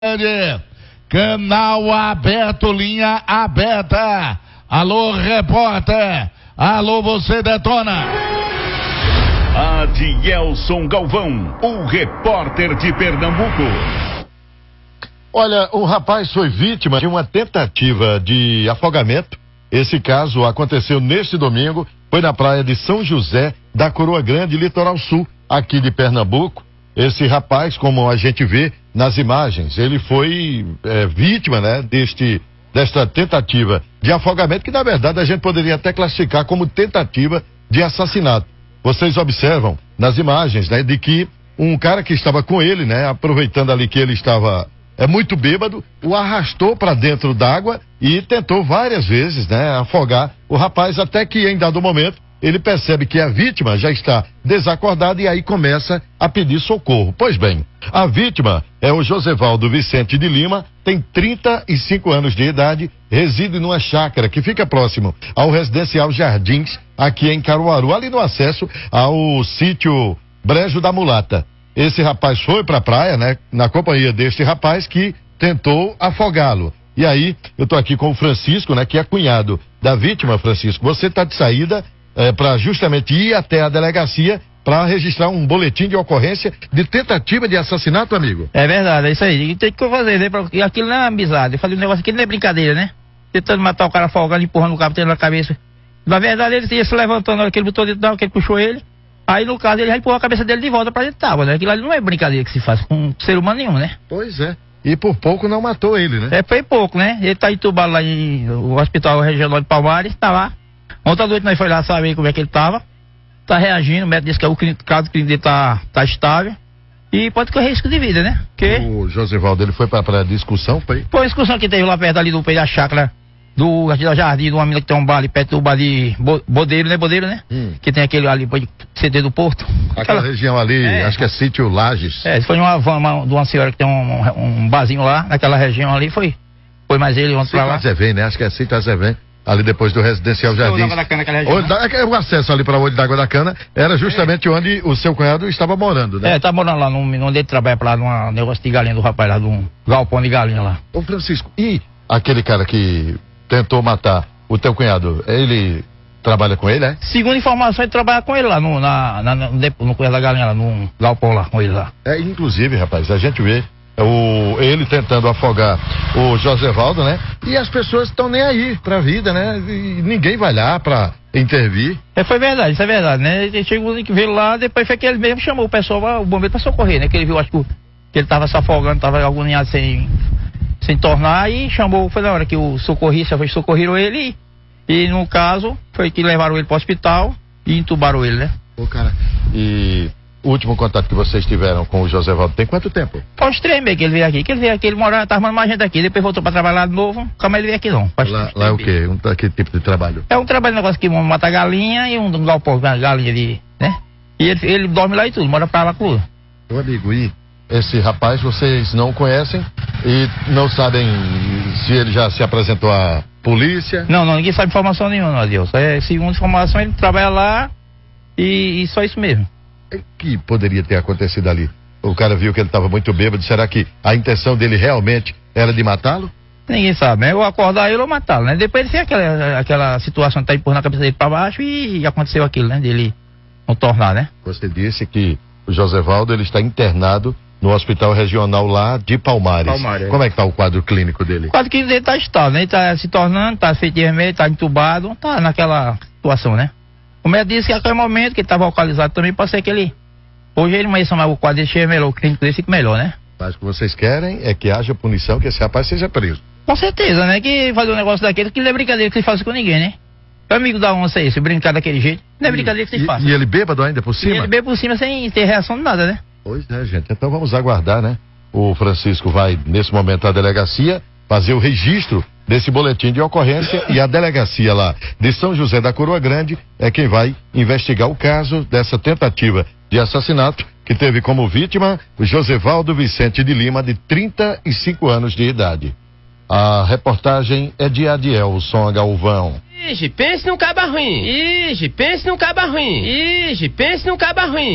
Canal aberto, linha aberta. Alô, repórter. Alô, você detona. Adielson Galvão, o repórter de Pernambuco. Olha, um rapaz foi vítima de uma tentativa de afogamento. Esse caso aconteceu neste domingo, foi na praia de São José da Coroa Grande, litoral sul, aqui de Pernambuco. Esse rapaz, como a gente vê nas imagens, ele foi vítima, né, desta tentativa de afogamento, que na verdade a gente poderia até classificar como tentativa de assassinato. Vocês observam nas imagens, né, de que um cara que estava com ele, né, aproveitando ali que ele estava muito bêbado, o arrastou para dentro d'água e tentou várias vezes, né, afogar o rapaz, até que em dado momento ele percebe que a vítima já está desacordada e aí começa a pedir socorro. Pois bem, a vítima é o Josevaldo Vicente de Lima, tem 35 anos de idade, reside numa chácara que fica próximo ao residencial Jardins, aqui em Caruaru, ali no acesso ao sítio Brejo da Mulata. Esse rapaz foi para a praia, né, na companhia deste rapaz que tentou afogá-lo. E aí, eu tô aqui com o Francisco, né, que é cunhado da vítima. Francisco, você tá de saída para justamente ir até a delegacia para registrar um boletim de ocorrência de tentativa de assassinato, amigo? É verdade, é isso aí. Tem que fazer, né? Porque aquilo não é amizade. Eu falei um negócio aqui, não é brincadeira, né? Tentando matar o cara afogando, empurrando o cabo dentro da cabeça. Na verdade, ele ia se levantando, na hora que ele botou dentro da água, que ele puxou ele. Aí, no caso, ele já empurrou a cabeça dele de volta pra dentro da água, né? Aquilo ali não é brincadeira que se faz com ser humano nenhum, né? Pois é. E por pouco não matou ele, né? Foi pouco, né? Ele tá entubado lá no Hospital Regional de Palmares, tá lá. Ontem à noite nós fomos lá saber como é que ele tava. Tá reagindo, o médico disse que o caso clínico dele tá estável. E pode correr risco de vida, né? Porque o Josevaldo, ele foi pra discussão, foi? Foi a discussão que teve lá perto ali do pé da chácara do Jardim, de uma mina que tem um bar ali perto do bar de Bodeiro, né? Que tem aquele ali, CD do Porto. Aquela região ali, acho que é sítio Lages. Foi uma van de uma senhora que tem um barzinho lá, naquela região ali, foi mais ele ontem pra lá. Azevém, né? Acho que é sítio Azevém. Ali depois do residencial Jardim. O acesso ali para o Olho da Água da Cana era justamente onde o seu cunhado estava morando, né? Tá morando lá, onde ele trabalha lá, num negócio de galinha do rapaz lá, de um galpão de galinha lá. Ô Francisco, e aquele cara que tentou matar o teu cunhado, ele trabalha com ele, é? Segundo informação, ele trabalha com ele lá, no Coelho da Galinha lá, num galpão lá, com ele lá. Inclusive, rapaz, a gente vê ele tentando afogar o Josevaldo, né? E as pessoas estão nem aí pra vida, né? E ninguém vai lá pra intervir. Foi verdade, isso é verdade, né? Ele chegou que veio lá, depois foi que ele mesmo chamou o pessoal, o bombeiro pra socorrer, né? Que ele viu, acho que ele tava se afogando, tava agoniado sem tornar, e chamou, foi na hora que o socorrista socorreram ele, e no caso, foi que levaram ele pro hospital e entubaram ele, né? Cara, e o último contato que vocês tiveram com o Josevaldo tem quanto tempo? Faz 3 meses que ele veio aqui, ele morava, tava arrumando mais gente aqui, depois voltou pra trabalhar de novo, nunca mais ele veio aqui não. Lá é o quê? Que tipo de trabalho? É um trabalho, negócio que mata galinha e um galpão, galinha né? E ele dorme lá e tudo, mora pra lá com tudo. Meu amigo, e esse rapaz vocês não conhecem e não sabem se ele já se apresentou à polícia? Não, ninguém sabe informação nenhuma, não, Deus. Segundo informação, ele trabalha lá e só isso mesmo. O que poderia ter acontecido ali? O cara viu que ele estava muito bêbado, será que a intenção dele realmente era de matá-lo? Ninguém sabe, né? Ou acordar ele ou matá-lo, né? Depois ele fez aquela situação de tá empurrando a cabeça dele pra baixo e aconteceu aquilo, né? Dele contornar, né? Você disse que o Josevaldo, ele está internado no Hospital Regional lá de Palmares. Como é que tá o quadro clínico dele? O quadro clínico dele tá estável, né? Ele tá se tornando, tá feito de remédio, tá entubado, tá naquela situação, né? O médico disse que a qualquer momento que ele estava localizado também, pode ser que ele... Hoje ele vai chamar o quadro dele cheio melhor, o clínico dele fica melhor, né? Mas o que vocês querem é que haja punição, que esse rapaz seja preso. Com certeza, né? Que fazer um negócio daquele, que não é brincadeira que se faz com ninguém, né? O amigo da onça é esse, brincar daquele jeito, não é brincadeira que se faz. E ele bêbado ainda por cima? E ele bêbado por cima sem ter reação de nada, né? Pois é, gente. Então vamos aguardar, né? O Francisco vai, nesse momento, à delegacia, fazer o registro desse boletim de ocorrência e a delegacia lá de São José da Coroa Grande é quem vai investigar o caso dessa tentativa de assassinato que teve como vítima o Josevaldo Vicente de Lima, de 35 anos de idade. A reportagem é de Adielson Galvão. Pense num caba ruim. Pense num caba ruim. Pense num caba ruim.